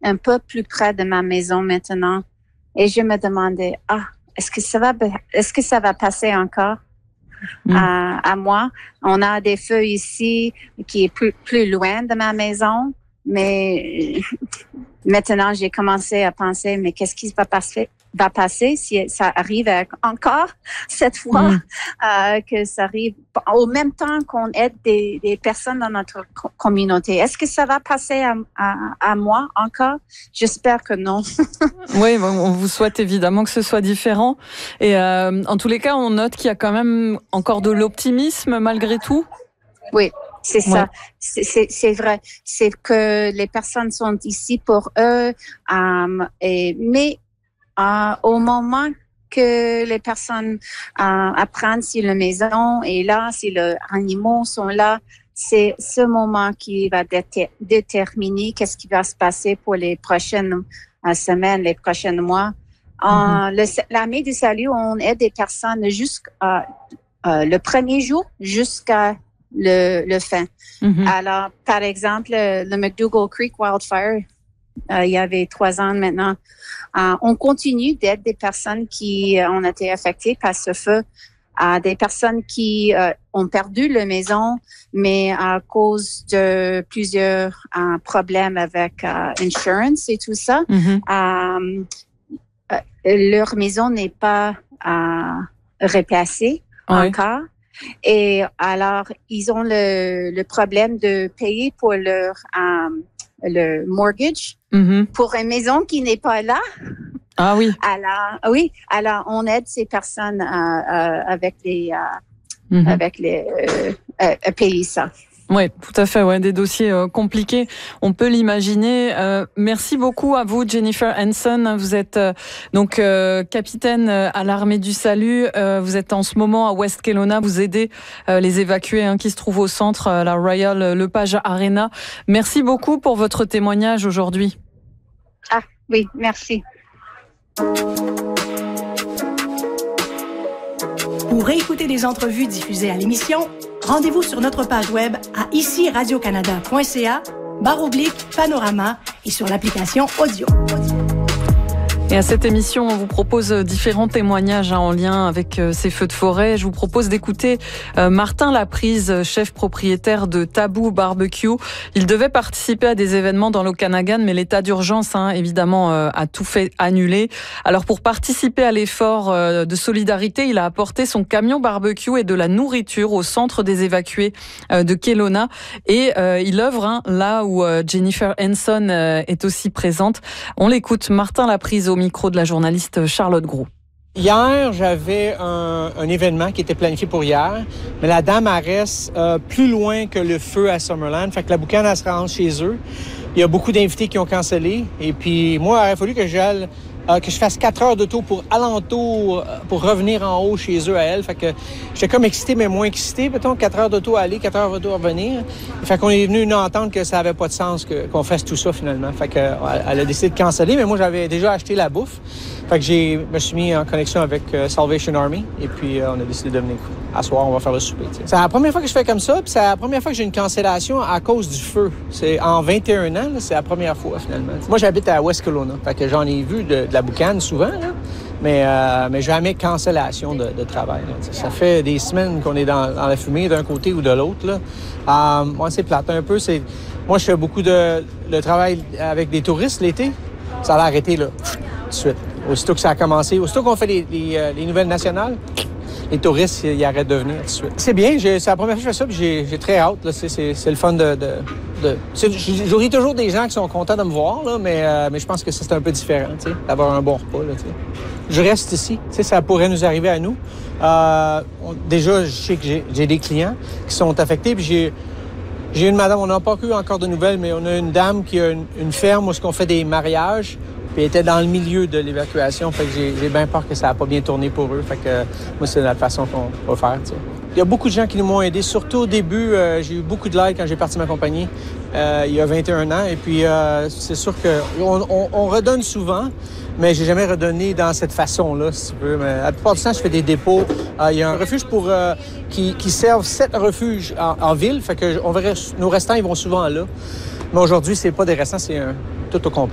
un peu plus près de ma maison maintenant. Et je me demandais, est-ce que ça va passer encore à moi? On a des feux ici qui est plus loin de ma maison, mais maintenant j'ai commencé à penser, mais qu'est-ce qui va passer si ça arrive encore cette fois, que ça arrive au même temps qu'on aide des personnes dans notre communauté. Est-ce que ça va passer à moi encore? J'espère que non. Oui, on vous souhaite évidemment que ce soit différent. Et en tous les cas, on note qu'il y a quand même encore de l'optimisme malgré tout. Oui. C'est ça, c'est vrai. C'est que les personnes sont ici pour eux, mais au moment que les personnes apprennent si la maison est là, si les animaux sont là, c'est ce moment qui va déterminer qu'est-ce qui va se passer pour les prochaines semaines, les prochains mois. L'Armée du Salut, on aide des personnes le premier jour jusqu'à le fin. Alors, par exemple, le McDougall Creek Wildfire, il y avait 3 ans maintenant, on continue d'aider des personnes qui ont été affectées par ce feu, des personnes qui ont perdu leur maison, mais à cause de plusieurs problèmes avec insurance et tout ça, leur maison n'est pas replacée encore. Et alors, ils ont le problème de payer pour le mortgage pour une maison qui n'est pas là. Ah oui. Alors on aide ces personnes avec les à payer ça. Oui, tout à fait. Ouais, des dossiers compliqués. On peut l'imaginer. Merci beaucoup à vous, Jennifer Hanson. Vous êtes donc capitaine à l'Armée du Salut. Vous êtes en ce moment à West Kelowna. Vous aidez les évacués qui se trouvent au centre, la Royal Lepage Arena. Merci beaucoup pour votre témoignage aujourd'hui. Ah oui, merci. Pour réécouter les entrevues diffusées à l'émission, rendez-vous sur notre page web à iciradiocanada.ca/panorama et sur l'application audio. Et à cette émission, on vous propose différents témoignages en lien avec ces feux de forêt. Je vous propose d'écouter Martin Laprise, chef propriétaire de Tabou Barbecue. Il devait participer à des événements dans l'Okanagan, mais l'état d'urgence, évidemment, a tout fait annuler. Alors, pour participer à l'effort de solidarité, il a apporté son camion barbecue et de la nourriture au centre des évacués de Kelowna. Et il œuvre là où Jennifer Hanson est aussi présente. On l'écoute, Martin Laprise au micro de la journaliste Charlotte Gros. Hier, j'avais un événement qui était planifié pour hier, mais la dame reste plus loin que le feu à Summerland. Fait que la boucane, elle se rend chez eux. Il y a beaucoup d'invités qui ont cancellé. Et puis, moi, il aurait fallu que je fasse 4 heures d'auto pour alentour, pour revenir en haut chez eux à elle. Fait que j'étais comme excité, mais moins excité. Mettons 4 heures d'auto à aller, 4 heures d'auto à revenir. Fait qu'on est venu une entente que ça avait pas de sens qu'on fasse tout ça finalement. Fait que elle a décidé de canceller, mais moi j'avais déjà acheté la bouffe. Fait que je me suis mis en connexion avec Salvation Army et puis on a décidé de venir. À soir, on va faire le souper. T'sais. C'est la première fois que je fais comme ça, puis c'est la première fois que j'ai une cancellation à cause du feu. C'est en 21 ans, là, c'est la première fois finalement. Moi, j'habite à West Kelowna, fait que j'en ai vu de la boucane souvent, là, mais jamais cancellation de travail. Là, ça fait des semaines qu'on est dans la fumée d'un côté ou de l'autre. Là. Moi, c'est plate un peu. Moi, je fais beaucoup de travail avec des touristes l'été. Ça a arrêté là, tout de suite. Aussitôt que ça a commencé, aussitôt qu'on fait les nouvelles nationales, les touristes, ils arrêtent de venir tout de suite. C'est bien, c'est la première fois que je fais ça, puis j'ai très hâte. Là, c'est le fun j'aurai toujours des gens qui sont contents de me voir, là, mais je pense que c'est un peu différent, d'avoir un bon repas. Là, je reste ici, ça pourrait nous arriver à nous. Déjà, je sais que j'ai des clients qui sont affectés, puis j'ai une madame, on n'a pas eu encore de nouvelles, mais on a une dame qui a une ferme où on fait des mariages. Puis elle était dans le milieu de l'évacuation, fait que j'ai bien peur que ça n'a pas bien tourné pour eux. Fait que moi, c'est la façon qu'on va faire. T'sais. Il y a beaucoup de gens qui nous m'ont aidé. Surtout au début, j'ai eu beaucoup de l'aide quand j'ai parti ma compagnie il y a 21 ans. Et puis, c'est sûr qu'on redonne souvent, mais j'ai jamais redonné dans cette façon-là, si tu veux. Mais la plupart du temps, je fais des dépôts. Il y a un refuge qui serve 7 refuges en ville. Fait que nos restants, ils vont souvent là. Mais aujourd'hui, c'est pas des restants, c'est tout au complet.